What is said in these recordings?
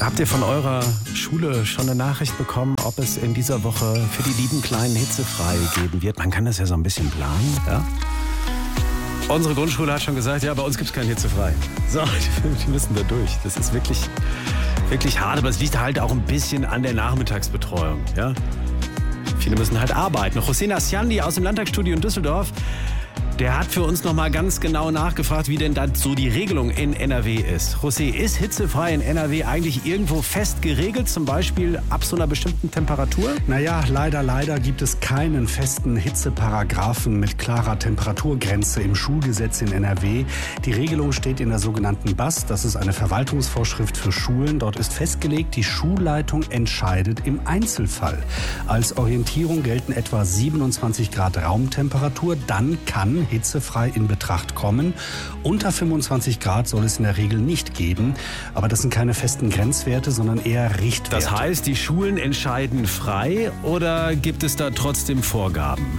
Habt ihr von eurer Schule schon eine Nachricht bekommen, ob es in dieser Woche für die lieben Kleinen hitzefrei geben wird? Man kann das ja so ein bisschen planen, ja? Unsere Grundschule hat schon gesagt, ja, bei uns gibt es kein hitzefrei. So, die müssen da durch. Das ist wirklich, wirklich hart, aber es liegt halt auch ein bisschen an der Nachmittagsbetreuung, ja? Viele müssen halt arbeiten. Hossein Asyandi aus dem Landtagsstudio in Düsseldorf, der hat für uns nochmal ganz genau nachgefragt, wie denn da so die Regelung in NRW ist. Hossein, ist hitzefrei in NRW eigentlich irgendwo fest geregelt, zum Beispiel ab so einer bestimmten Temperatur? Naja, leider gibt es keinen festen Hitzeparagraphen mit klarer Temperaturgrenze im Schulgesetz in NRW. Die Regelung steht in der sogenannten BAS, das ist eine Verwaltungsvorschrift für Schulen. Dort ist festgelegt, die Schulleitung entscheidet im Einzelfall. Als Orientierung gelten etwa 27 Grad Raumtemperatur, dann kann hitzefrei in Betracht kommen. Unter 25 Grad soll es in der Regel nicht geben, aber das sind keine festen Grenzwerte, sondern eher Richtwerte. Das heißt, die Schulen entscheiden frei oder gibt es da trotzdem Vorgaben?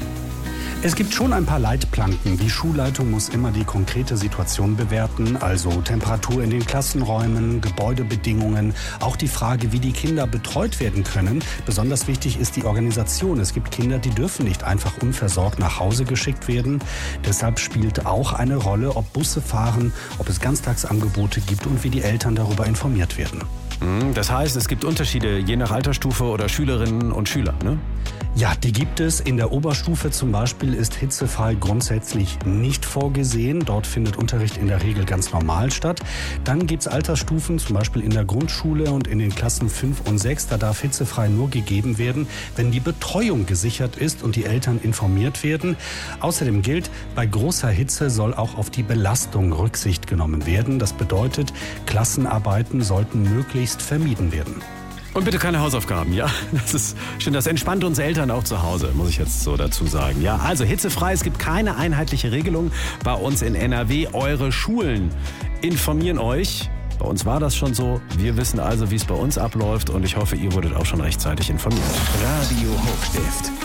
Es gibt schon ein paar Leitplanken. Die Schulleitung muss immer die konkrete Situation bewerten, also Temperatur in den Klassenräumen, Gebäudebedingungen, auch die Frage, wie die Kinder betreut werden können. Besonders wichtig ist die Organisation. Es gibt Kinder, die dürfen nicht einfach unversorgt nach Hause geschickt werden. Deshalb spielt auch eine Rolle, ob Busse fahren, ob es Ganztagsangebote gibt und wie die Eltern darüber informiert werden. Das heißt, es gibt Unterschiede je nach Altersstufe oder Schülerinnen und Schüler, ne? Ja, die gibt es. In der Oberstufe zum Beispiel ist hitzefrei grundsätzlich nicht vorgesehen. Dort findet Unterricht in der Regel ganz normal statt. Dann gibt es Altersstufen, zum Beispiel in der Grundschule und in den Klassen 5 und 6. Da darf hitzefrei nur gegeben werden, wenn die Betreuung gesichert ist und die Eltern informiert werden. Außerdem gilt, bei großer Hitze soll auch auf die Belastung Rücksicht genommen werden. Das bedeutet, Klassenarbeiten sollten möglichst vermieden werden. Und bitte keine Hausaufgaben, ja? Das ist schön, das entspannt uns Eltern auch zu Hause, muss ich jetzt so dazu sagen. Ja, also hitzefrei, es gibt keine einheitliche Regelung bei uns in NRW. Eure Schulen informieren euch. Bei uns war das schon so. Wir wissen also, wie es bei uns abläuft und ich hoffe, ihr wurdet auch schon rechtzeitig informiert. Radio Hochstift.